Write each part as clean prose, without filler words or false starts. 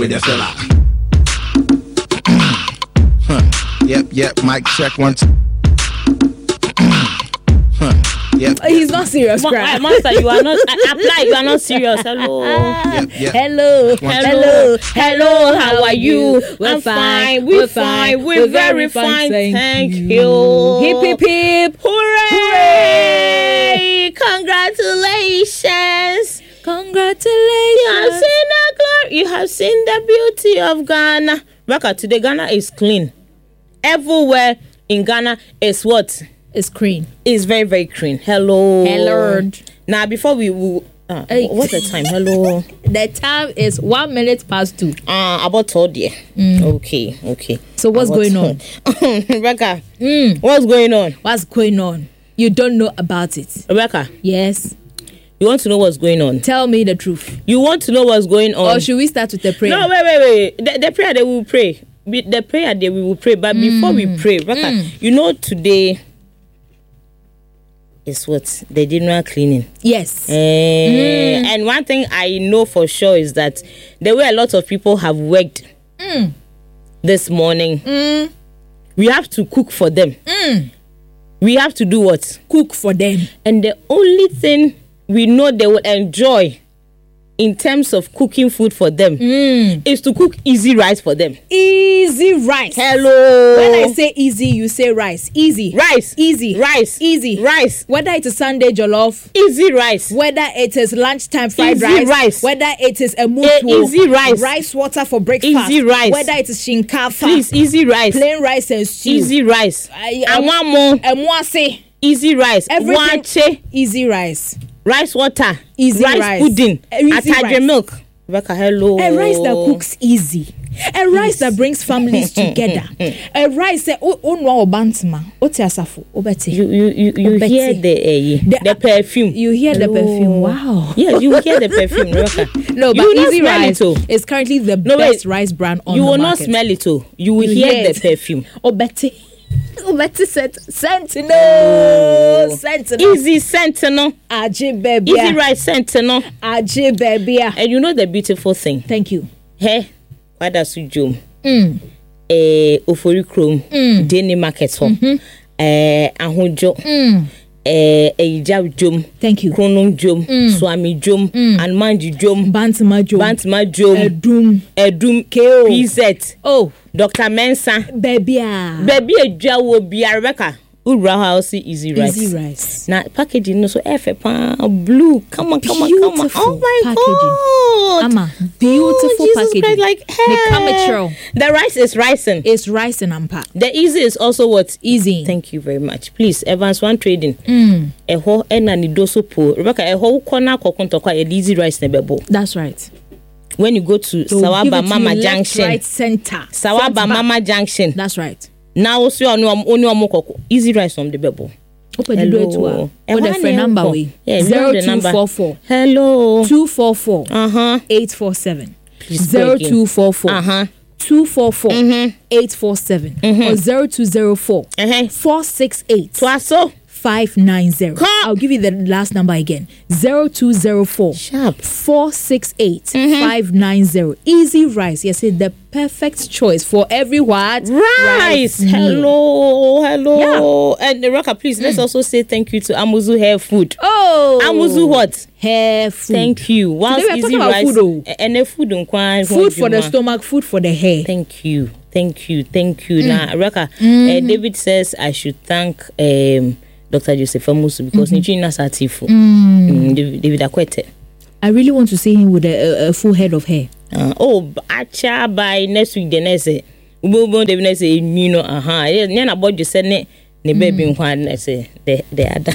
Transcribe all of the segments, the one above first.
with the fella. Yep, mic check one. Yep. He's not serious, Grant. Master, you are not. Apply. You are not serious. Hello. Yep. Hello. How are you? We're fine. We're fine. We're very fine. Thank you. Hip, hip, hip. Hooray! Congratulations. Congratulations. You have seen the beauty of Ghana. Raka, today Ghana is clean. Everywhere in Ghana is what? It's clean. It's very, very clean. Hello. Now, before we will... what's the time? Hello. The time is 1 minute past 2. About 12, yeah. Okay. So what's going on? Rebecca, what's going on? What's going on? You don't know about it. Rebecca. Yes. You want to know what's going on? Tell me the truth. You want to know what's going on? Or should we start with the prayer? No, wait. The prayer they will pray. The prayer they we will pray. But before we pray, Rebecca, you know today is what? The general cleaning. Yes. And one thing I know for sure is that the way a lot of people have worked this morning, we have to cook for them. We have to do what? Cook for them. And the only thing we know they will enjoy in terms of cooking food for them is to cook easy rice for them. Easy rice. Hello. When I say easy, you say rice. Easy. Rice. Easy. Rice. Easy. Rice. Whether it is Sunday jollof. Easy rice. Whether it is lunchtime fried easy rice. Whether it is a mutual. Easy rice. Rice water for breakfast. Easy rice. Whether it is shinkafa. Please, easy rice. Plain rice and stew. Easy rice. And one more. Emwase. Easy rice. Everything. Wache. Easy rice. Rice water. Easy rice. Pudding. Easy rice. Milk. Rebecca, hello. A rice that cooks easy. A rice that brings families together. A rice that you hear the perfume. You hear the perfume. Wow. Yeah, you hear the perfume, Rebecca. No, but easy rice is currently the best rice brand on the market. You will not smell it, oh. You will hear the perfume. Betty said Sentinel. Easy Sentinel. Aji baby. Easy rice Sentinel. Aji baby. And you know the beautiful thing. Thank you. Hey, what does you do? Ofori Chrome. Deni market ho. Ahunjo. Ejab jom. Thank you. Kronum jom. Swami jom. And manji jom. Bantama jom. Edum. KO. PZ. Oh. Dr. Mensa. Baby Ejawo Bia Rebecca. Ura house easy rice. Easy rice. Now packaging no so blue. Come on. Oh my packaging. God. Beautiful packaging. Christ, like hey. The rice is rising. It's rising and packed. The easy is also what? Easy. Thank you very much. Please, Evans One Trading. Eho enani doso po. Rebecca, eho kona kokunto kwa easy rice nebebo. That's right. When you go to Sawaba Mama Junction. Right center. Sawaba Mama Junction. That's right. Now also only omokoko easy rice from the bebo. Open the door to her. What the phone number we? 0244. Hello. 244. 847. 0244. 244 847 or 0204 468 590. I'll give you the last number again. 0204 468 590. Easy rice. Yes, it's the perfect choice for everyone. Rice. Hello. Yeah. And Raka, please let's also say thank you to Amuzu Hair Food. Oh, Amuzu what? Hair food. Thank you. Once easy rice food, and a food food for the stomach, food for the hair. Thank you. Now, Raka, David says I should thank Dr. Joseph Amusu because Nichina Satifo. David Akwete. I really want to see him with a full head of hair. Acha by next week the next Ubo David say Yana about you said ne baby one say the other.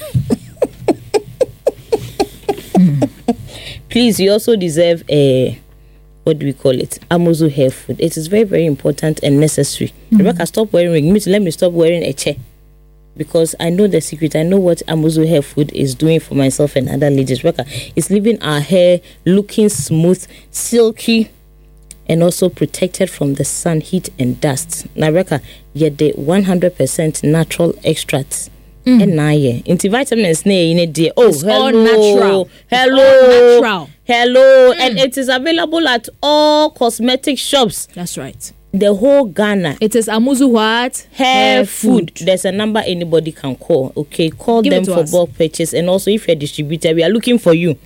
Please, you also deserve what do we call it? Amuzu hair food. It is very, very important and necessary. Rebecca, stop wearing ring. Let me stop wearing a chair. Because I know the secret. I know what Amuzu hair food is doing for myself and other ladies. Rebecca, it's leaving our hair looking smooth, silky, and also protected from the sun, heat, and dust. Now, Rebecca, yet the 100% natural extracts. And now, into vitamins, it's all natural. Hello. Hello, and it is available at all cosmetic shops. That's right. The whole Ghana. It is Amuzu what? Hair food. There's a number anybody can call. Okay, call Give them it to for us. bulk purchase, and also if you're a distributor, we are looking for you.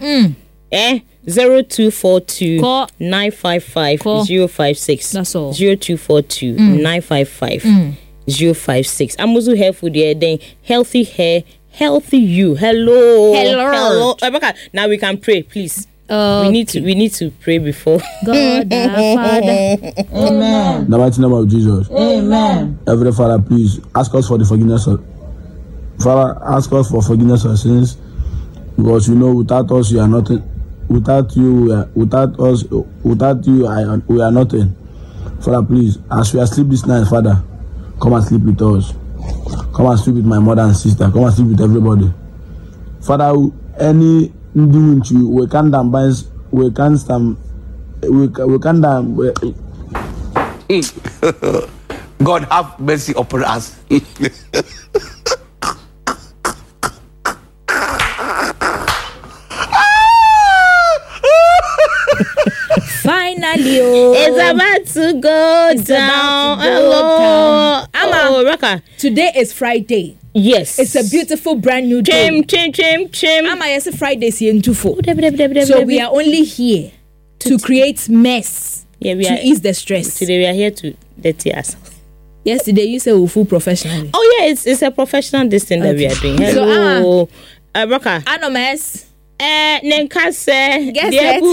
0242 Call. 955 Call. 056. That's all. 0242 955 056. Amuzu Hair Food, yeah, then healthy hair, healthy you. Hello. Rebecca, now we can pray, please. We need to pray before. God our Father. Amen. In the mighty name of Jesus. Amen. Heavenly Father, please ask us for the forgiveness of Father, ask us for forgiveness of sins, because you know without us you are nothing. Without you, we are nothing. Father, please, as we are asleep this night, Father, come and sleep with us. Come and sleep with my mother and sister. Come and sleep with everybody. Father, any we can't God have mercy upon us. Finally, It's about to go down. Hello. Ama, Raka. today is Friday. Yes. It's a beautiful brand new day. Chim. Ama, yes, Friday is into four. So So we are only here to create mess. Yeah, we to are ease the stress. Today we are here to dirty us. Yesterday you said we full professionally. Oh yeah, it's a professional this thing that we are doing. Hello. So Raka. Anomes. Nenkase. Guess Dear it.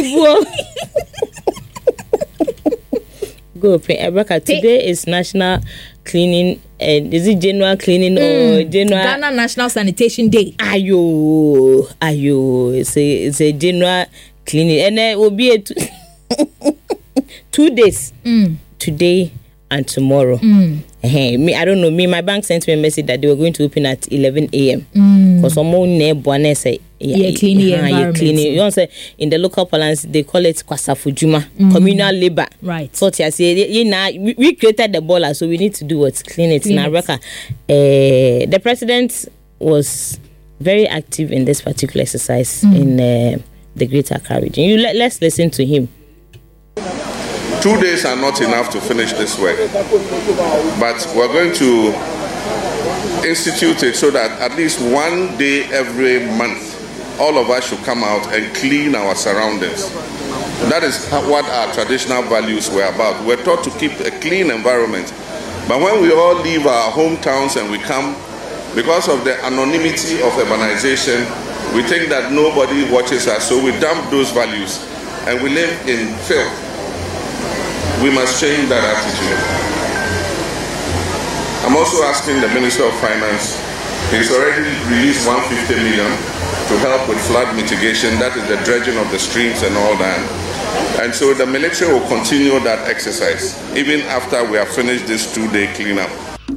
Bubu. Go pay Raka. Today is National Cleaning, and is it general cleaning or general Ghana National Sanitation Day. Ayo. It's a general cleaning, and it will be 2 days. Today and tomorrow. Me, I don't know. My bank sent me a message that they were going to open at 11 a.m. Because someone near say cleaning environment. You know, say in the local parlance they call it kwasafujuma, communal labor. Right. So I say, we created the baller, so we need to do what clean it. Now, the president was very active in this particular exercise in the Greater Accra region. Let's listen to him. 2 days are not enough to finish this work, but we're going to institute it so that at least 1 day every month, all of us should come out and clean our surroundings. That is what our traditional values were about. We're taught to keep a clean environment, but when we all leave our hometowns and we come, because of the anonymity of urbanization, we think that nobody watches us, so we dump those values and we live in filth. We must change that attitude. I'm also asking the Minister of Finance, he's already released 150 million to help with flood mitigation, that is the dredging of the streams and all that. And so the military will continue that exercise, even after we have finished this 2-day cleanup.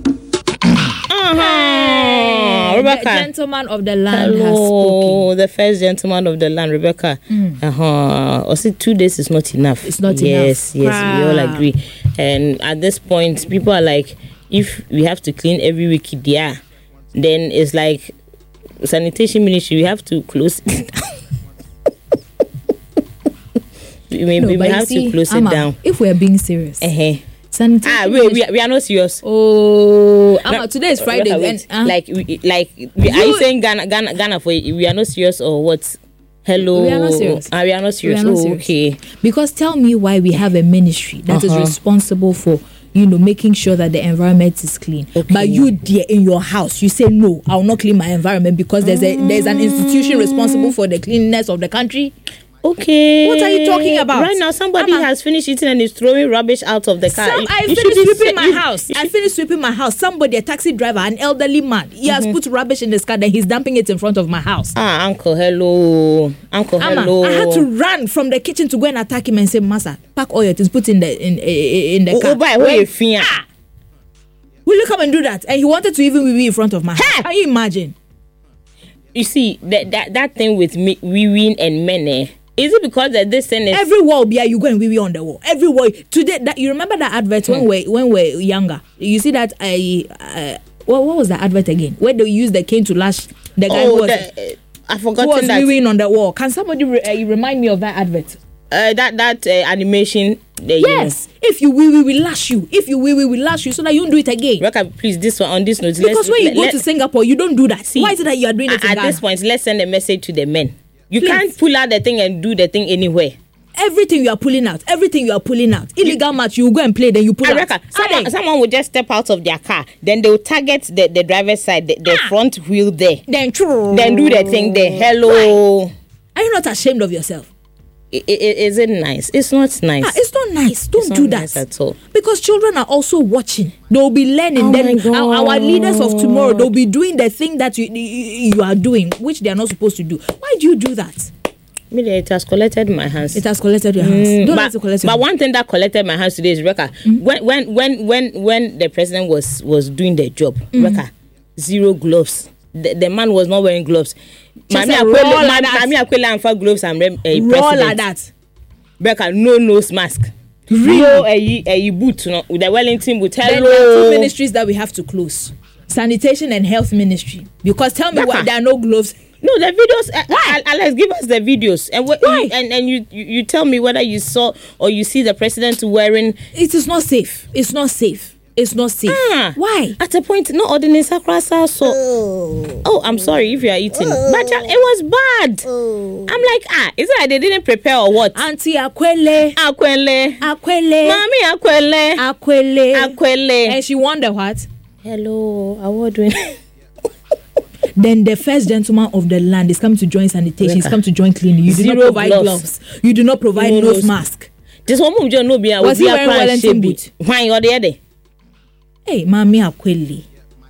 Rebecca. The gentleman of the land has spoken. The first gentleman of the land, Rebecca. Or say 2 days is not enough. It's not enough. Yes, we all agree. And at this point, people are like, if we have to clean every week, then it's like sanitation ministry, we have to close it down. we have to close it down. If we are being serious. Sanitation we are not serious. Today is Friday. Wait, are you saying Ghana for we are not serious or what? Hello, we are not serious. We are not serious. Okay. Because tell me why we have a ministry that is responsible for making sure that the environment is clean. Okay. But you, dear, in your house, you say no, I will not clean my environment because there's an institution responsible for the cleanliness of the country. Okay. What are you talking about? Right now, somebody has finished eating and is throwing rubbish out of the car. I finished sweeping my house. Somebody, a taxi driver, an elderly man, he has put rubbish in his car, then he's dumping it in front of my house. Uncle, hello. Hello. I had to run from the kitchen to go and attack him and say, Massa, pack all your things, put in the car. Will you come and do that? And he wanted to even be in front of my house. Can you imagine? You see, that thing with me, we and men, is it because that this thing is every wall you go and wee on the wall every wall today? That you remember that advert when we're younger? You see that what was the advert again? Where they use the cane to lash the guy who was I've who forgotten was that. viewing on the wall. Can somebody remind me of that advert? That animation. Yes. If you we lash you. If you we lash you so that you don't do it again. Rebecca, please, this one on this note. Because when you go to Singapore, you don't do that. See, why is it that you are doing it in at Ghana? this point? Let's send a message to the men. You Please. can't pull out the thing and do the thing anywhere. Everything you are pulling out. Illegal match, you go and play, then you pull out. Someone will just step out of their car, then they will target the driver's side, the front wheel there. Then do the thing there. Hello. Right. Are you not ashamed of yourself? Is it nice? It's not nice. It's not nice. Don't do that nice at all. Because children are also watching. They'll be learning. Oh Then my God. our leaders of tomorrow, they'll be doing the thing that you are doing, which they are not supposed to do. Why do you do that? It has collected my hands. It has collected your hands. Don't let it collect your but hands. one thing that collected my hands today is Rebecca. When the president was doing the job, Rebecca, 0 gloves. The man was not wearing gloves. Mami Akwele and for gloves and raw like that. Rebecca, no nose mask. No a boot, no, with the Wellington boot. Then there are 2 ministries that we have to close: sanitation and health ministry. Because tell me why there are no gloves. No, the videos. Alex, give us the videos, and you tell me whether you saw or you see the president wearing. It is not safe. It's not safe. Why? At a point, no ordinance sakrasa. So, oh, I'm sorry if you are eating, but it was bad. I'm like, is it like they didn't prepare or what? Auntie Akwele, Mami Akwele, and she wonder what? Hello, award winner. Then the first gentleman of the land is coming to join sanitation. He's come to join cleaning. You do not provide gloves. You do not provide nose mask. This one was he wearing Wellington boot? Why you the other? Hey, Mami Akwele,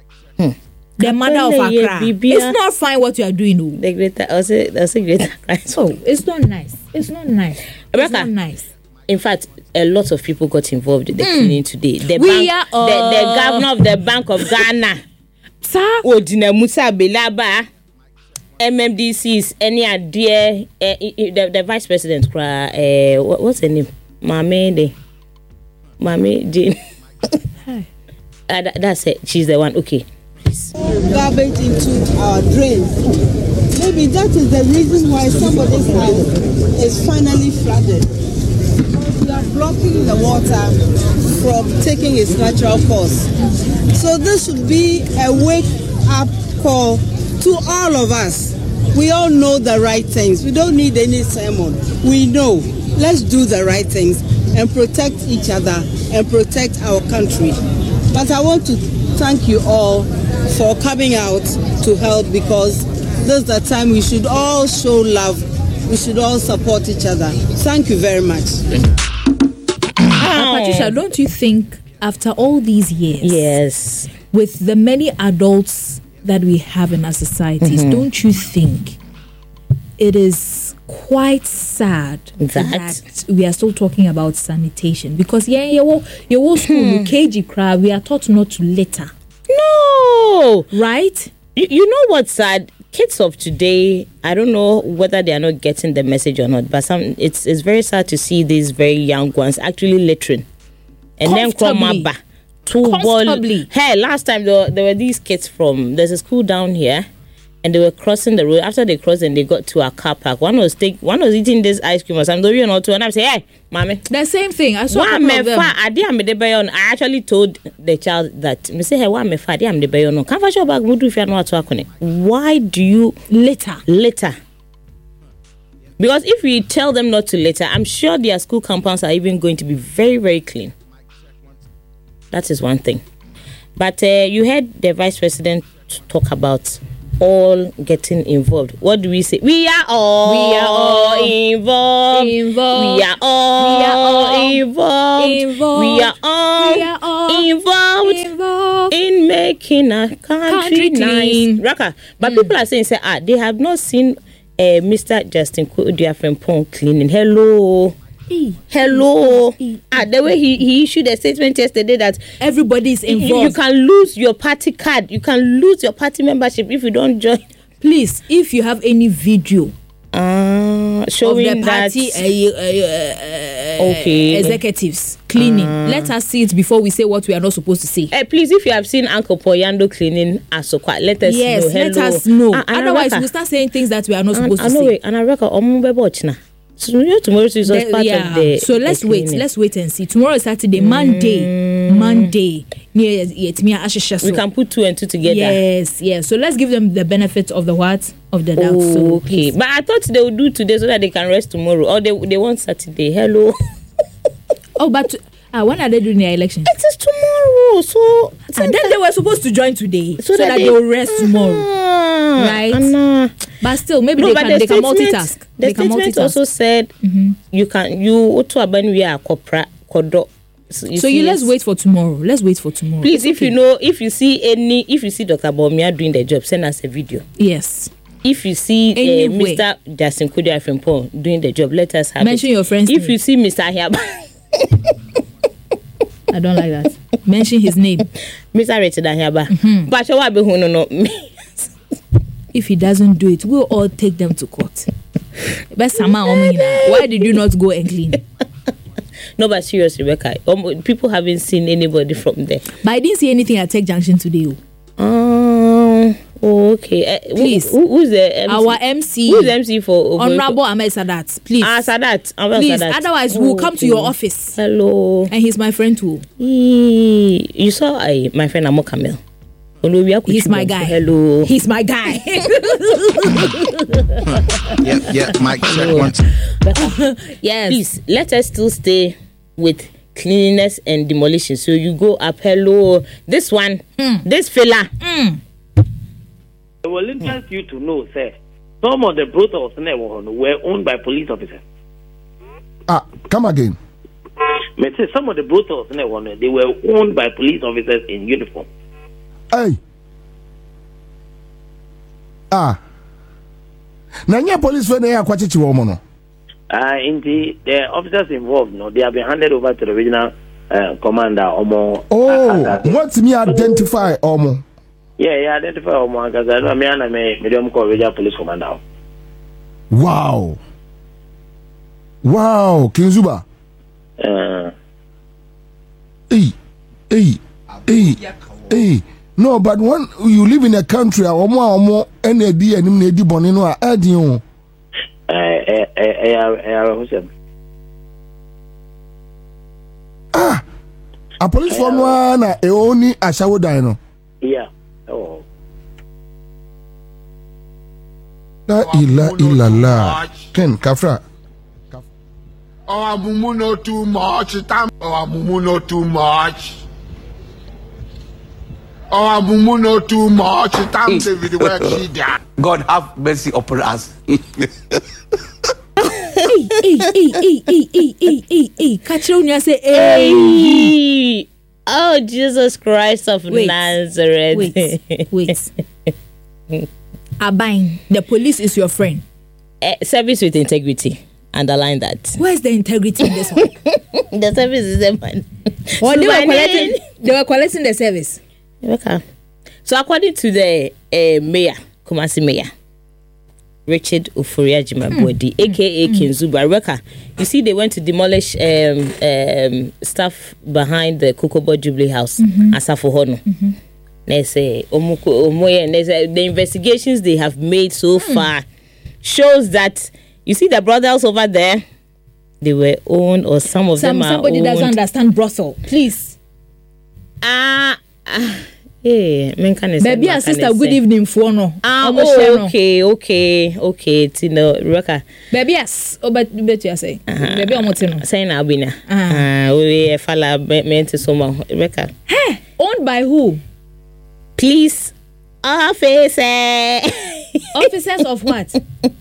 the mother of Accra. It's not fine what you are doing. No. The greater, I'll say greater. Oh, it's not nice. It's not nice. It's not nice. In fact, a lot of people got involved in the cleaning today. The governor of the Bank of Ghana. Sir? Odina Musa Belaba, MMDCs, any idea? The vice president, what's her name? Mame Jane. Hi. That's it. She's the one. Okay, please. Garbage into our drains. Maybe that is the reason why somebody's house is finally flooded. We are blocking the water from taking its natural course. So this should be a wake-up call to all of us. We all know the right things. We don't need any sermon. We know. Let's do the right things and protect each other and protect our country. But I want to thank you all for coming out to help, because this is the time we should all show love. We should all support each other. Thank you very much. Patricia, don't you think after all these years, yes, with the many adults that we have in our societies, don't you think it is quite sad that we are still talking about sanitation? Because your school, KG crowd, we are taught not to litter. No, right? You know what's sad? Kids of today, I don't know whether they are not getting the message or not, but it's very sad to see these very young ones actually littering. And then come comfortably. Hey, last time there were these kids there's a school down here, and they were crossing the road. After they crossed and they got to our car park, one was eating this ice cream or something, and I'm saying, hey, mommy. The same thing. I saw a couple of them. I actually told the child that, why do you litter? Because if we tell them not to litter, I'm sure their school compounds are even going to be very, very clean. That is one thing. But you heard the vice president talk about all getting involved. What do we say? We are all involved. We are all involved. We are all involved in making a country nice. Raka. But people are saying, they have not seen Mr. Justin Kudiafrempong cleaning. Hello. The way he issued a statement yesterday that everybody is involved. You can lose your party card. You can lose your party membership if you don't join. Please, if you have any video showing of the party executives cleaning. Let us see it before we say what we are not supposed to say. Please, if you have seen Uncle Poyando cleaning Asokwa, let us know. Yes, let us know. Otherwise, we'll start saying things that we are not supposed to say. And I reckon so tomorrow is also part of the. So let's wait. Let's wait and see. Tomorrow is Saturday. Monday. We can put 2 and 2 together. Yes. So let's give them the benefit of the what? Of the doubt. So, okay. But I thought they would do today so that they can rest tomorrow. Or they want Saturday. Hello. But when are they doing their election? It is tomorrow. So then they were supposed to join today so that they will rest tomorrow. Right? But still, maybe they can multitask. The statement also said you auto abandon we are corporate kodo. So let's wait for tomorrow. Please, if you see Dr. Bawumia doing the job, send us a video. Yes. If you see Mr. Justin Kudia Frimpong doing the job, let us have mention your friends. If you see Mr. Ahiaba, I don't like that. Mention his name, Mr. Richard Ahiaba. But no. If he doesn't do it, we'll all take them to court. Why did you not go and clean? No, but seriously, Rebecca, people haven't seen anybody from there. But I didn't see anything at Tech Junction today. Okay. Please. Who's the MC? Our MC. Who's the MC for Honorable Ahmed Sadat? Please. Sadat. Please. Sadat. Otherwise, we'll come to your office. Hello. And he's my friend too. You saw my friend Amo Kamel. He's my guy. Hello. He's my guy. Yep. Mic check once. Yes. Please, let us still stay with cleanliness and demolition. So you go up. Hello. This one. This fella. I will interest you to know, sir. Some of the brothels were owned by police officers. Come again. Some of the brothels they were owned by police officers in uniform. Hey. Nanya police when they are kwachichi woman no. Indeed, the officers involved, they have been handed over to the regional commander. What's me identify Omo? Yeah, identify Omo because I know me and medium call regional police commander. Wow, Kinzuba. Hey. No, but when you live in a country, Omo, NAD and NAD Bonino are adding. A police from one only a shower dino. Yeah. Oh. La illa. Ken Kafra. Amumu no too much. Amumu no too much. Amumu no too much. David work she done. God have mercy upon us. Catch you say, hey. Oh, Jesus Christ of Nazareth. Wait. Abine, the police is your friend. Service with integrity. Underline that. Where's the integrity in this one? The service is the man. Well, they were collecting the service. Okay. So according to the mayor, Kumasi Mayor, Richard Oforia Jimabodi, aka Kinzuba Reka, you see they went to demolish stuff behind the Kokobo Jubilee House, Asafo Hono. They say the investigations they have made so far shows that you see the brothels over there, they were owned or some of them are somebody owned. Doesn't understand Brussels, please. Hey, baby and sister, good evening for no. Okay, Tino Reka. Baby, yes. But you say. Baby, I'm not saying Albina. We fella meant to someone. Reka. Hey, owned by who? Please, officers. Officers of what?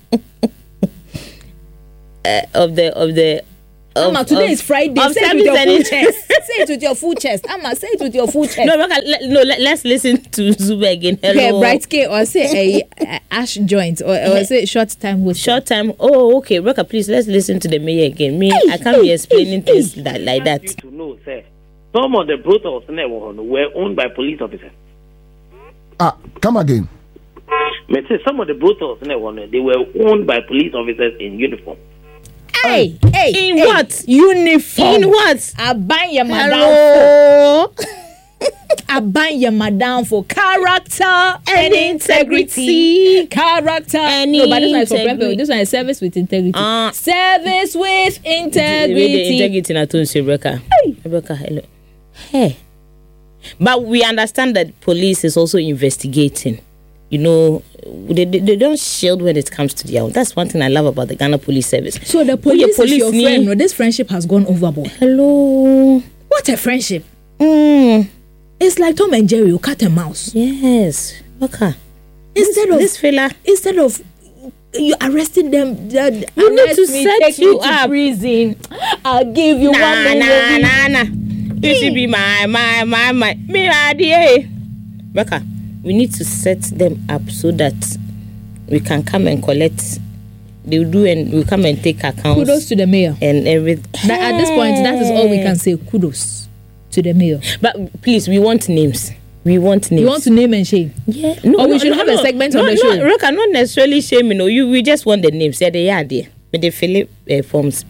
Of the. Amma, today is Friday. Say it with your full chest. Say it with your full chest. Amma, say it with your full chest. Let's listen to Zuba again. Hello. Okay, bright K or say a ash joint or say short time with short time. Oh, okay, Reka, please let's listen to the mayor again. I can't be explaining things like that. You to know, sir. Some of the brothels were owned by police officers. Come again. Some of the brothels they were owned by police officers in uniform. Hey, in what? Uniform. In what? I buy your madam. Hello. I buy your madam for character and integrity. Character. And no, but this one is for Prempeh. This one is service with integrity. Service with integrity. Integrity na to say Rebecca. Rebecca, hello. Hey. But we understand that police is also investigating. You know, they don't shield when it comes to their own. That's one thing I love about the Ghana Police Service. So the police is your friend. No, this friendship has gone overboard. Hello. What a friendship. It's like Tom and Jerry, you cat and mouse. Yes. Okay. Instead of you arresting them, you need to set you up. Prison. I'll give you Nah. You should be my. Me idea. Becca, we need to set them up so that we can come and collect. They'll do and we come and take accounts. Kudos to the mayor. And everything. At this point, that is all we can say. Kudos to the mayor. But please, we want names. You want to name and shame? Yeah. We should have a segment on the show. Look, I'm not necessarily shaming. We just want the names. Yeah, they are there. But they fill it forms.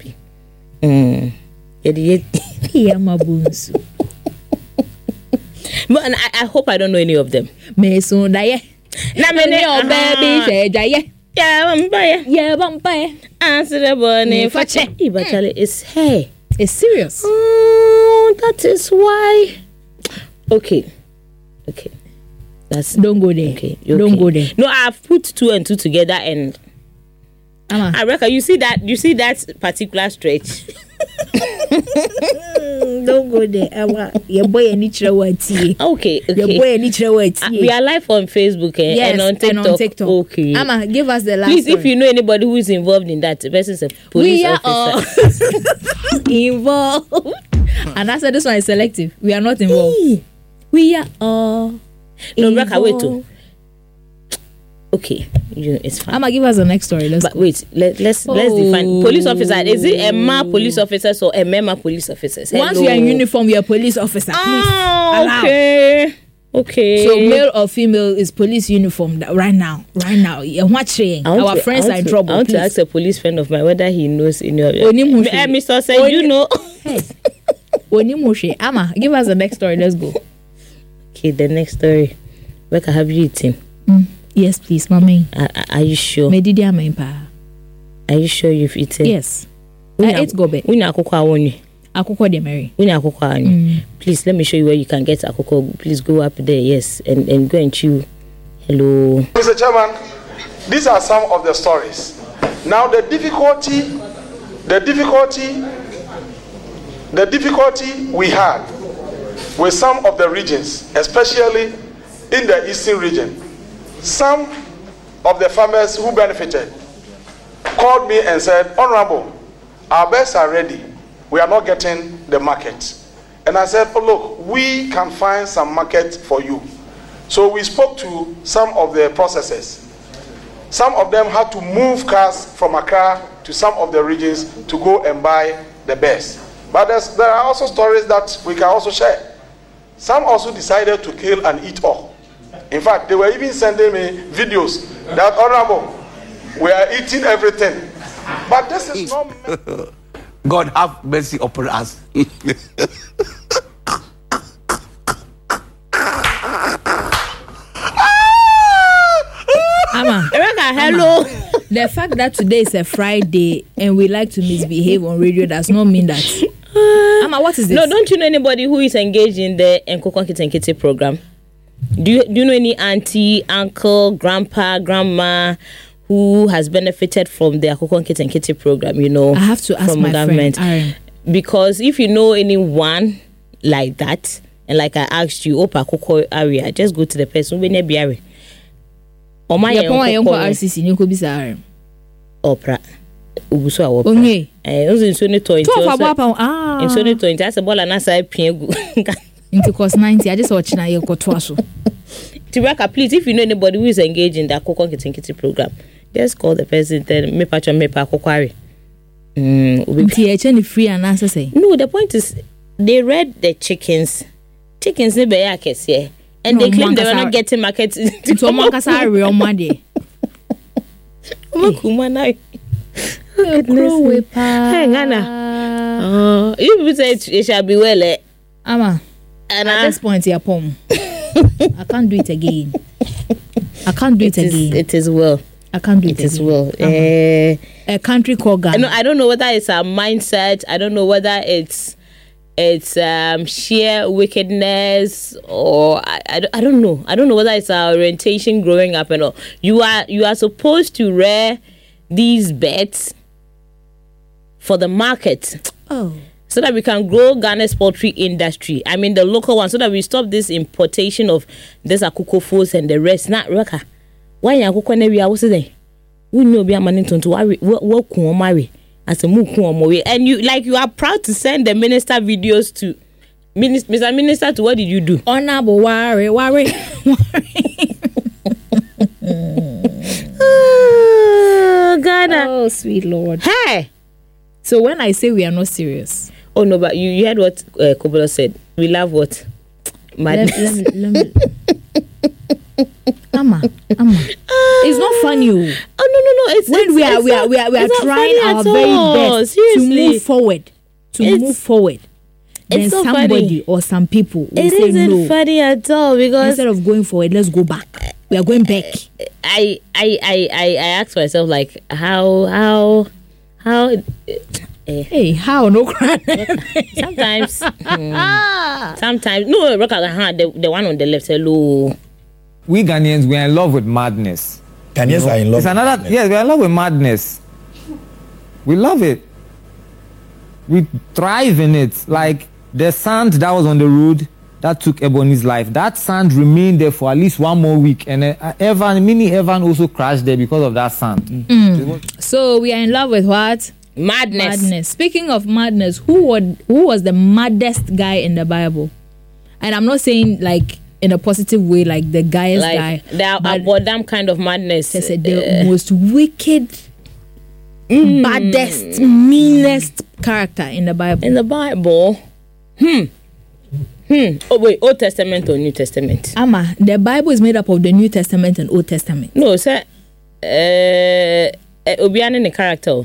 Yeah, my boons. But I hope I don't know any of them. Me so die. Na me ne o baby she die. Yeah, vampire. Answer the bunny for check. It's hey. It's serious. Oh, that is why. Okay. Don't go there. Okay. Don't go there. No, I've put 2 and 2 together and I reckon you see that particular stretch. Don't go there. Your boy any chrawati. Okay. Your boy any chrawati. We are live on Facebook and on TikTok. Okay. Ama, give us the last. Please, story. if you know anybody who is involved in that, the person is a police officer. Involved. And I said this one is selective. We are not involved. We are all. No, Raka, wait too. Okay, it's fine. I'ma give us the next story. Let's define police officer. Is it a ma police officers or a mema police officers? Once you are in uniform, you're a police officer. Please. Okay. So male or female is police uniform right now. Our friends are in trouble. I want to ask a police friend of mine whether he knows in your Mr. Say you know. Onimushe. Ama, give us the next story. Let's go. Okay, the next story. Becca, have you eaten? Yes, please, mommy. Are you sure? Are you sure you've eaten? Yes. I ate gobe. Akoko de Mary. Please let me show you where you can get akoko. Please go up there, yes, and go and chew. Hello. Mr. Chairman, these are some of the stories. Now the difficulty we had with some of the regions, especially in the eastern region. Some of the farmers who benefited called me and said, Honorable, our beds are ready. We are not getting the market. And I said, oh look, we can find some market for you. So we spoke to some of the processors. Some of them had to move cars from Accra to some of the regions to go and buy the best. But there are also stories that we can also share. Some also decided to kill and eat all. In fact, they were even sending me videos that, Honorable, we are eating everything. But this is not... God have mercy upon us. Ama, hello. The fact that today is a Friday and we like to misbehave on radio does not mean that. Ama, what is this? No, don't you know anybody who is engaged in the Nkoko Nkete program? Do you know any auntie, uncle, grandpa, grandma who has benefited from the Akoko Nkete program? You know, I have to ask from my government. Friend. Because if you know anyone like that, and like I asked you, Opa Akoko area, just go to the person when you be area. Or my RCC, you could be sorry. Opera. Ubuso awo. Onye. Ozo insoni to into. Insoni to into. Asa bola na sai piegu. Into cost 90. I just watch na ye kotwa so. Tiraka, please, if you know anybody who is engaged in the Akoko Nkete program, just call the person. Then me patch me pa Akoko. Free and answer say. No, the point is they read the chickens. Chickens ne be yakese. And they claim they were not getting market. goodness. Hang on. You say it shall be well. Ama. And at this point, you're pom. I can't do it again. It is well. I can't do it again. It is well. A country called Ghana. I don't know whether it's a mindset. I don't know whether it's sheer wickedness, or I don't know. I don't know whether it's our orientation growing up and all. You are supposed to rear these birds for the market. Oh. So that we can grow Ghana's poultry industry. I mean the local one, so that we stop this importation of this akuko foods and the rest. Not Raka. Why akuko ne we are saying? We know be a man into what marry as a muku. And you are proud to send the minister videos to Mr. Minister. To what did you do? Honorable worry. Oh, Ghana. Oh, sweet Lord. Hey. So when I say we are not serious. Oh no, but you heard what Kobola said. We love what? Madness. Let me. Ama. It's not funny. Oh no. It's when we are trying our very best to move forward. Then somebody or some people will say no. It isn't funny at all, because instead of going forward, let's go back. We are going back. I asked myself, like, how hey, how no cry? Sometimes no, the one on the left. Hello. We Ghanaians, we are in love with madness. Ghanaians are in love. Yes, we are in love with madness. We love it. We thrive in it. Like the sand that was on the road that took Ebony's life. That sand remained there for at least 1 more week, and Mini Evan also crashed there because of that sand. So we are in love with what? Madness. Speaking of madness, who was the maddest guy in the Bible? And I'm not saying like in a positive way, like the guy's guy. But damn kind of madness. The most wicked, baddest, meanest character in the Bible. In the Bible? Oh wait, Old Testament or New Testament? Ama, the Bible is made up of the New Testament and Old Testament. No, sir. Obiane the character.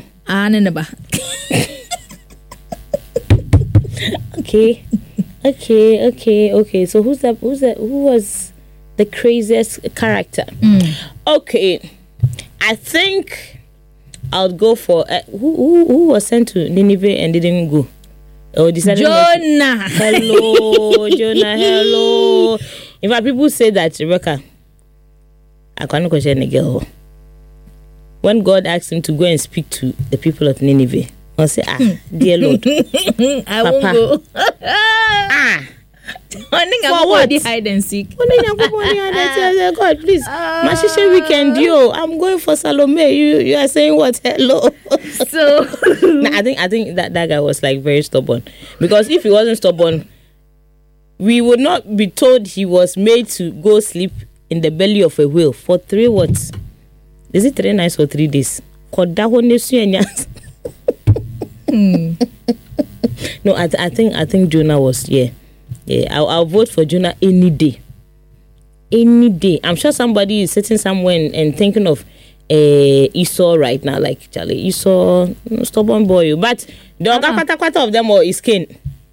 Okay. So who was the craziest character? Okay, I think I'll go for who was sent to Nineveh and didn't go. Jonah. Hello. In fact, people say that Rebecca, I can't question a girl. When God asked him to go and speak to the people of Nineveh, I'll say, dear Lord, I won't go. For what? Hide and seek. God, please, my sister weekend, I'm going for Salome. You are saying what? Hello. So I think that guy was like very stubborn, because if he wasn't stubborn, we would not be told he was made to go sleep in the belly of a whale for 3 what? Is it 3 nights or 3 days? No, I think Jonah was I'll vote for Jonah any day. I'm sure somebody is sitting somewhere and thinking of Esau right now, like Charlie Esau, stubborn boy. But the quarter of them all is Cain.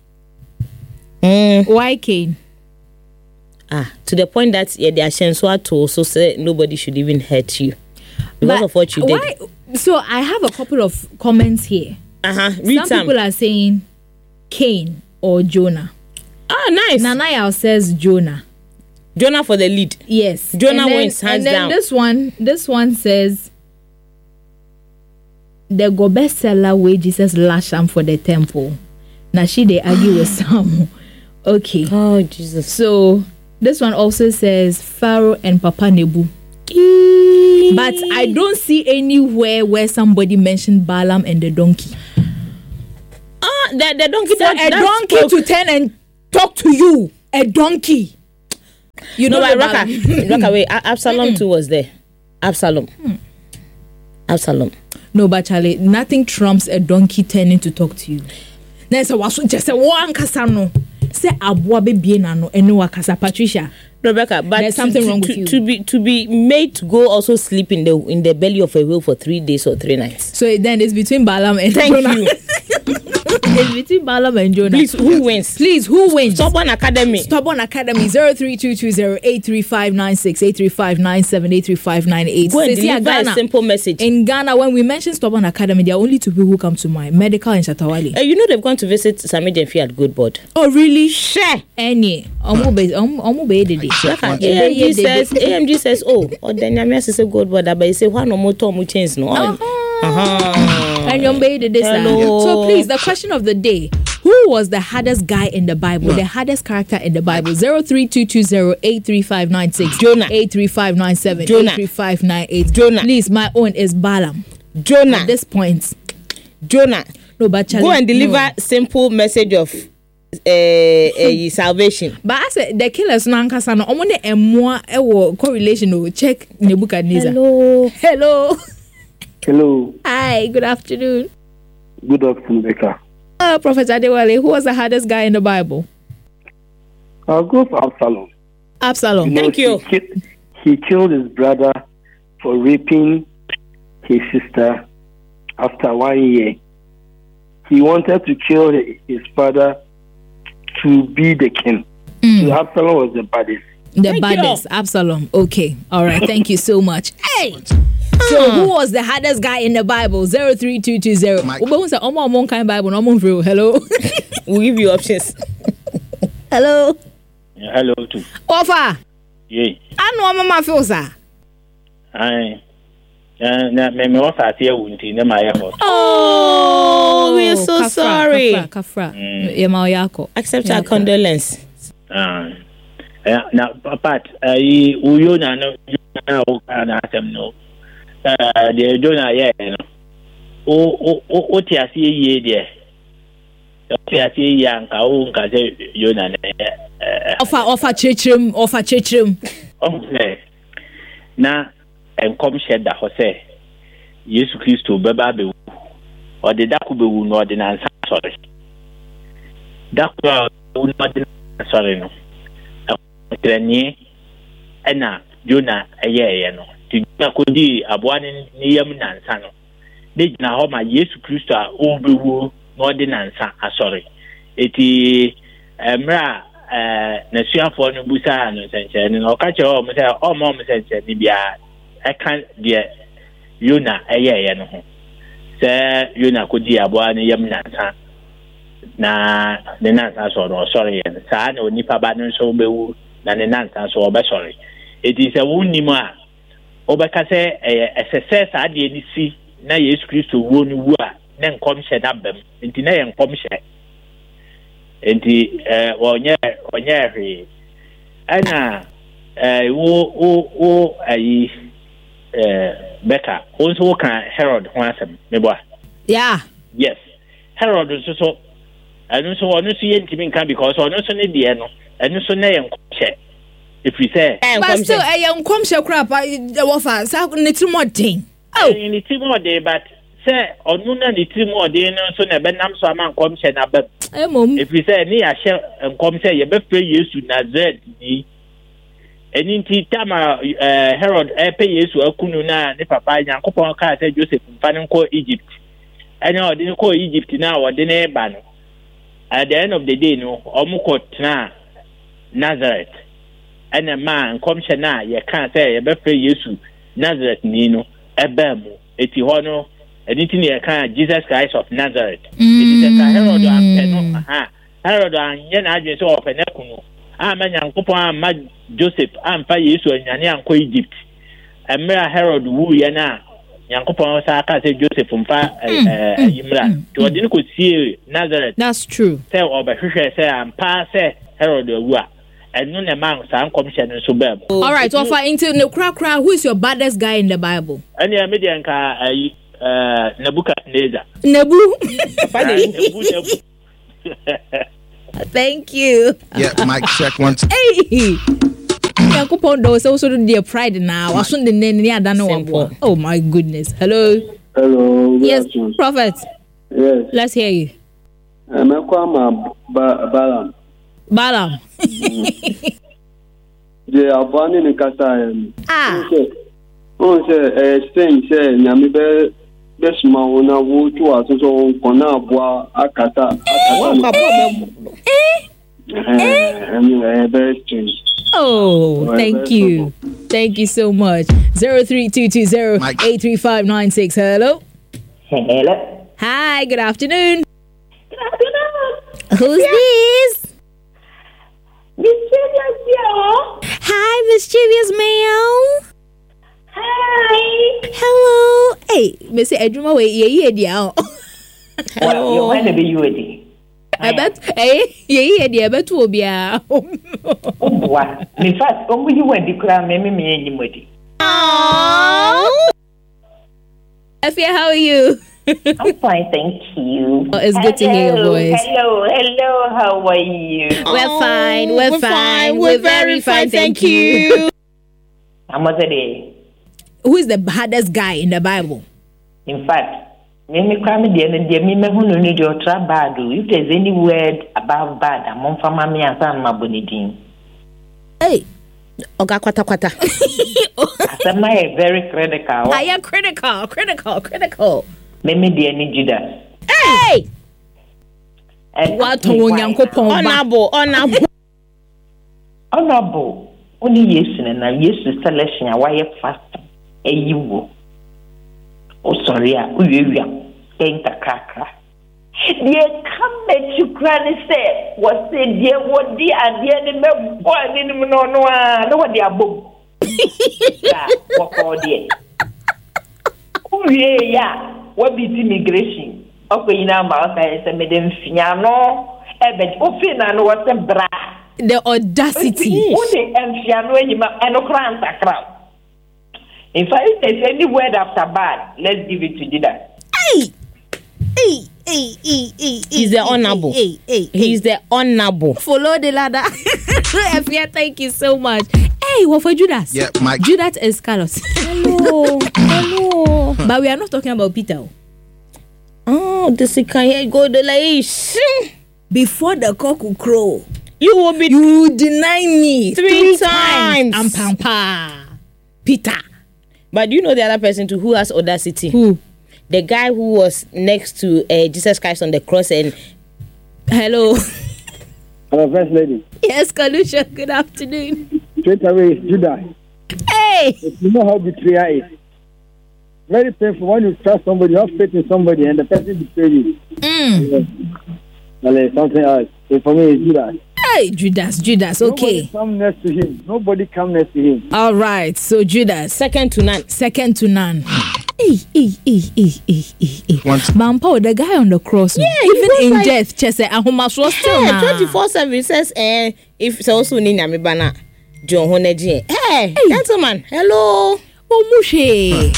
Why Cain? To the point that they are Shensua to also say nobody should even hurt you because of what you did. So I have a couple of comments here. Read some people are saying Cain or Jonah. Nice. Nanayao says Jonah. Jonah for the lead. Yes. Jonah wins hands down. And then this one says the go bestseller way Jesus lashed him for the temple. Now they argue with some. Okay. Oh Jesus. So this one also says Pharaoh and Papa Nebu. But I don't see anywhere where somebody mentioned Balaam and the donkey. The donkey. For a donkey to turn and talk to you, a donkey. You know, Raka, wait. Absalom too was there. Absalom. No, but Charlie, nothing trumps a donkey turning to talk to you. There's a just a one kasano. Say abua be no enu wakasa Patricia. Rebecca, but there's something wrong with you. To be made to go also sleep in the belly of a whale for 3 days or 3 nights. So then it's between Balaam and Jonah. You. It's between Balaam and Jonah. Please, who wins? Please, who wins? Stubborn Academy. 0322083596, 83597, 83598. Go and deliver a simple message. In Ghana, when we mention Stubborn Academy, there are only 2 people who come to mind: Medical and Shatawale. You know they've gone to visit Sami Jenfi at Good Board. Oh, really? Share. Any. AMG says, oh, or then Yamia says Good Board, but you say one no more time we change no. And so please, the question of the day: who was the hardest guy in the Bible, the hardest character in the Bible? 0322083596, Jonah, 83597, Jonah, 83598. Jonah. Please, my own is Balaam. Jonah. At this point, Jonah. No, but go and deliver simple message of salvation. But I said the killers nankasa no omo ne emwa ewo correlation o check Nebuchadnezzar. Hello. Hi, good afternoon. Good afternoon, Becca. Prophet Adewale, who was the hardest guy in the Bible? I'll go for Absalom. Absalom. Thank you. He killed his brother for raping his sister after 1 year. He wanted to kill his father to be the king. So Absalom was the baddest. Absalom. Okay. All right. Thank you so much. Hey! So who was the hardest guy in the Bible? 03220. Hello. We'll give you options. Hello. Yeah, hello too. Offer. Yeah. I know Mama Fosa. Aye. Me offer here wunti na my effort. Oh, we're so sorry. Kafra. Accept our condolence. Now, Pat, uyo na no na asem no. The Jonah, yeah, o ti asi ye there. O ti asi ya nka o nka se Jonah na offer chechim. Okay. Na enkom shed da ho se Yesu Kristo beba be o de daku be wu no de na nsa sorry. Daku o no de sorry no. Trenie ena Jonah eye no. Tina kodi aboane ni yam nansa no de gina ho ma Yesu Kristo a obewu no ordinansa asori eti emra na suafo no busa no senche no ka che o mo se o mo senche ni bia e kan de Yona eye no ho se Yona kodi aboane yam nansa na de nansa so no sorry sa na onipa ba no so obewu na ne nansa so obesori eti se wonni mu a obeka se SSS ade ni si na Yesu Kristo wo ni wu a na nkomhye na bam enti na ye nkomhye enti onye hwe ana wo ayi Becca also kan Herod ho asem mebo yeah yes Herod so anu so onu so ye ntimi nka because onu so ne de no anu so na ye nkomhye. If we say, but still, I am come share crap. I offer. So need more thing. Oh, need more day, but say on no need more day. So na ben nam so am come share na ben. If we say ni a share and come say you be pray Yesu Nazareth ni. Eni ti tama Herod pay Yesu akunu na ne papa Yankopon ka say Joseph mfanin ko Egypt. Any o dey ko Egypt na o dey na ba no. At the end of the day no, omuko na Nazareth. And a man comes na ye can't say a better Yesu Nazareth Nino Ebemu Etihono anything ye can Jesus Christ of Nazareth. It is a Herod and Herod and Yen Agents of Penekuno. Man Yankopa Mad Joseph and Fa Yesu and Yanko Egypt. And Mera Herod woo Yana Yankopa Saka say Joseph from Fa Yimra. To a dinner could see Nazareth. That's true. Say or by Fisher say and pass Herod Wua. And no man some commission so bad. All right, offer into the crowd. Who is your baddest guy in the Bible? And the median car Nebuchadnezzar. Nebu. Thank you. Yeah, mic check once. Hey. Yankopon do so the pride now. I shouldn't the oh my goodness. Hello. Hello. Yes, Prophet. Yes. Let's hear you. Balaam. Balaam. the abani ne kasa saying say nyame be small na wo to aso kona aboa akata Oh, thank you. Thank you so much. 03220-83596. Hello. Hello. Hi, good afternoon. Good afternoon. Who's this? Mischievous Meow. Hi, Mischievous Meow. Hi. Hello. Hey, Mr. Edruma, wait, yeah. Hello. You want to be you ready? I bet, yeah, but will be out. In fact, only you went to cry, me anybody. Effie, how are you? I'm fine, thank you. Oh, it's good to hear your voice. Hello, how are you? We're fine, we're fine. We're very fine, thank you. I'm today. Who is the hardest guy in the Bible? In fact, if there's any word about bad, I'm on for mommy and son, my bonidine. Hey, Oga Kwata. I'm very critical. I am critical. Meme dear ni Judas. Hey! What honorable. Only yes and yes to selection a wire fast. You. Oh, sorry, we ain't a cracker. Dear, come back to Granny said, what said, dear, what dear, and dear, the boy didn't know what they are book. What all dear. Oh, yeah, what be immigration? Okay, now, I said, Madame Fiano, but open and what's a bra. The audacity. Only and Fiano and a crowd. In fact, if there's any word after bad, let's give it to Judas. Hey! He's the honorable. He's the honorable. Follow the ladder. Effie, thank you so much. Hey, what for Judas? Yeah, Mike. Judas Iscariot. Hello. But we are not talking about Peter. Oh, this can go the light. Before the cock will crow, you deny me 3 times. I'm Pampa. Peter. But do you know the other person too who has audacity? Who? The guy who was next to Jesus Christ on the cross and... Hello. Hello, First Lady. Yes, Kalusha. Good afternoon. Straight away, Judas. Hey! You know how betrayal is. Very painful when you trust somebody, you have faith in somebody, and the person betrays you. Well, something else. So for me, it's Judas. Hey, Judas, okay. Nobody come next to him. All right, so Judas. Second to none. Mampa, the guy on the cross. Yeah, even in like, death, Chese, Ahomaso still 24/7 says, if so soon in Amibana, John Honeji. Hey, gentleman, hello. Mushe.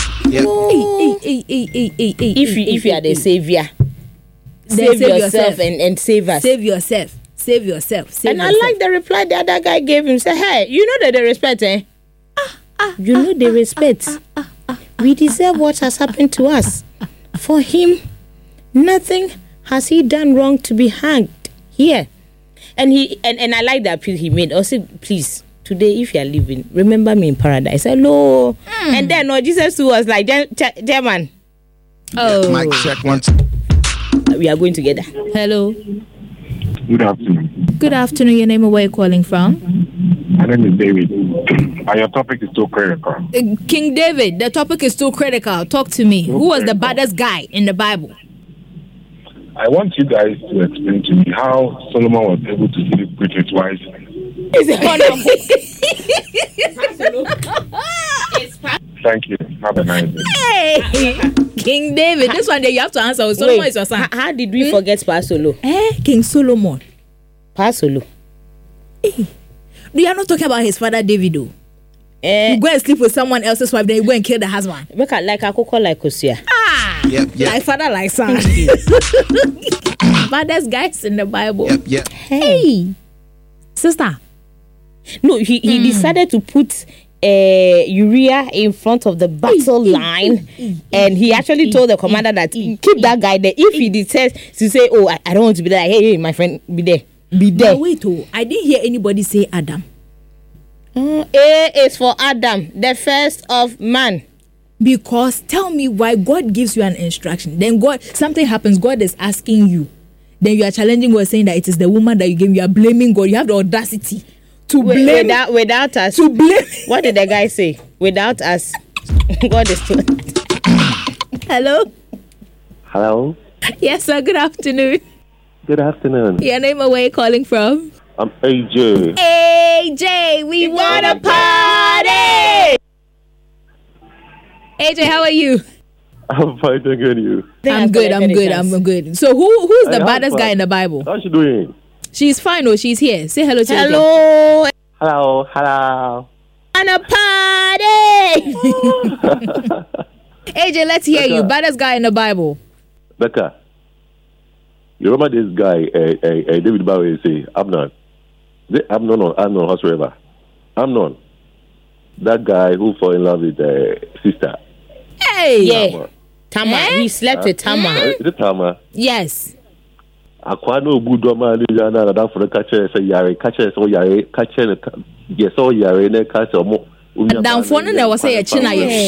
If you are the savior, save yourself and save us. Save yourself. And I like the reply the other guy gave him. Say, hey, you know that they respect, you know they respect. We deserve what has happened to us. For him, nothing has he done wrong to be hanged here. And I like the appeal he made. Also, please, today if you are living, remember me in paradise. Hello. And then Jesus too was like, German. Oh. Mic check once. We are going together. Hello. Good afternoon. Good afternoon. Your name and where you're calling from? My name is David. Your topic is too critical. King David, the topic is too critical. Talk to me. Who was the baddest guy in the Bible? I want you guys to explain to me how Solomon was able to sleep with his wife. Is it Thank you. Have a nice day. Hey, King David. This one there you have to answer. Solomon is your son. How did we forget Pasolo? King Solomon. Pasolo. You are not talking about his father David, though. You go and sleep with someone else's wife, then you go and kill the husband. Like Akoko, like Kosia. Yep. Like father, like son. Baddest guys in the Bible. Yep. Hey, sister. No, he decided to put Uriah in front of the battle line, and he actually told the commander that keep that guy there. If he decides to say, "Oh, I don't want to be there," hey, my friend, be there. But wait, I didn't hear anybody say Adam. A is for Adam, the first of man. Because tell me why God gives you an instruction. Then something happens, God is asking you. Then you are challenging God, saying that it is the woman that you gave. You are blaming God. You have the audacity to blame. Without us. To blame. What did the guy say? Without us. God is still. Hello? Hello? Yes, sir. Good afternoon. Good afternoon. Your name and where you calling from? I'm AJ. AJ, we want a party! AJ, how are you? I'm fine, thank you. I'm good. So who's the baddest guy in the Bible? How's she doing? She's fine, she's here. Say hello to Hello. Hello. On a party! AJ, let's hear you. Baddest guy in the Bible. Becca, you remember this guy, David Bowie, say, Amnon? Amnon or whatsoever. Amnon. That guy who fell in love with the sister. Hey! Yeah. Tamar. He slept with Tamar. Is it Tamar? Yes. Akwano Budoma, Liliana, that for the catcher, say, Yare, catcher, yes, all Yare, and catcher more. Down phone, and I was saying, China,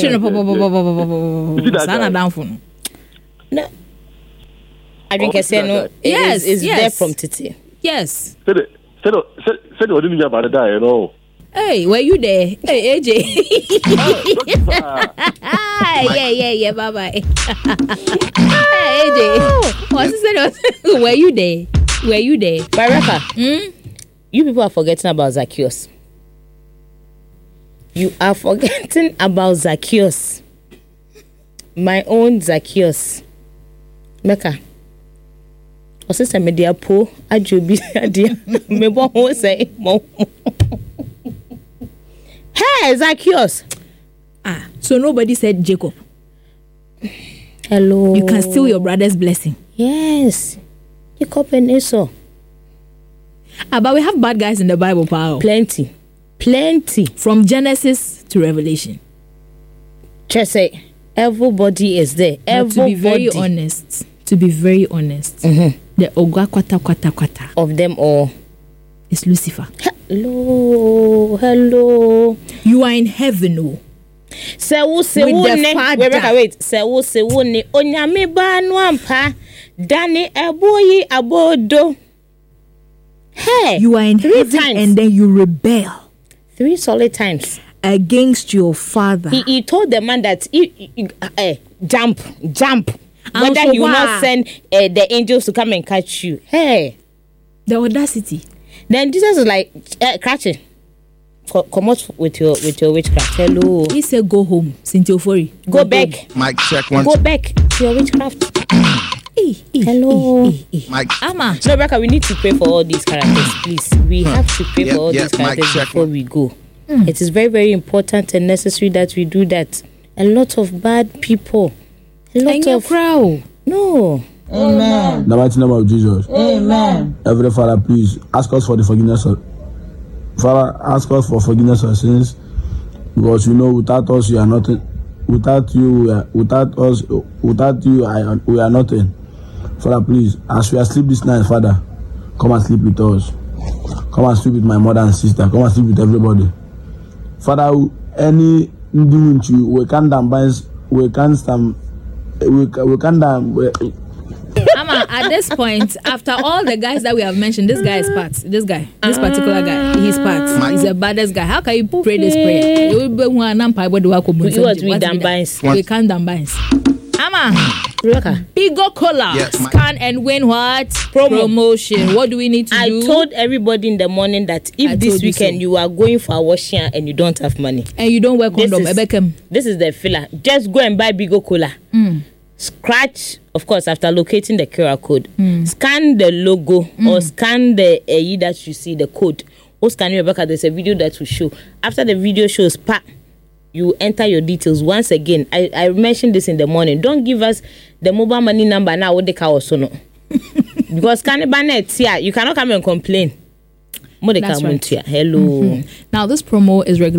down phone. No. I think I said no. Yes. Is there from Titi? Yes. Said what didn't you about to die, you know? Hey, were you there? Hey, AJ. Yeah. Bye-bye. Hey, AJ. Were you there? Baraka, you people are forgetting about Zacchaeus. You are forgetting about Zacchaeus. My own Zacchaeus. Mecca. Osisa media po ajobi adia me bo ho say mo. Hey, Zacchaeus. So nobody said Jacob. Hello. You can steal your brother's blessing. Yes. Jacob and Esau. But we have bad guys in the Bible, pal. Plenty. From Genesis to Revelation. Just say everybody is there. To be very honest, the Ogwa kwata of them all is Lucifer. Hello. You are in heaven, oh. Wait. Onyame ba no ampa. Dani eboyi abodo. Hey, you are in heaven times. And then you rebel 3 solid times against your father. He told the man that jump. Whether he will not send the angels to come and catch you. Hey, the audacity. Then Jesus is like, catching. Come out with your witchcraft. Hello. He said, go home. Sintiofori. Go back. Mike, check one. Go back to your witchcraft. Hello. Mike. Ama. No, Rebecca, we need to pray for all these characters, please. We have to pray for all these characters before we go. It is very, very important and necessary that we do that. A lot of bad people. A lot of crowd. No. Amen. In the mighty name of Jesus. Amen. Heavenly Father, please ask us for the forgiveness of Father, ask us for forgiveness of sins, because without us you are nothing. Without you, we are nothing. Father, please, as we are asleep this night, Father, come and sleep with us. Come and sleep with my mother and sister. Come and sleep with everybody. Father, any doing you, we can't Ama, at this point, after all the guys that we have mentioned, this guy is part. This particular guy, he's part. He's the baddest guy. How can you pray this prayer? We can't dambines. Ama, Bigo Cola, scan and win what? Promotion. What do we need to do? I told everybody in the morning that if this weekend you are going for a washing and you don't have money and you don't wear condom, this is the filler. Just go and buy Bigo Cola. Scratch, of course, after locating the QR code. Scan the logo or scan the that you see the code. Or scan Rebecca. There's a video that will show. After the video shows, you enter your details once again. I mentioned this in the morning. Don't give us the mobile money number now. What the car also no, because you cannot come and complain. That's right. Hello. Now this promo is regular.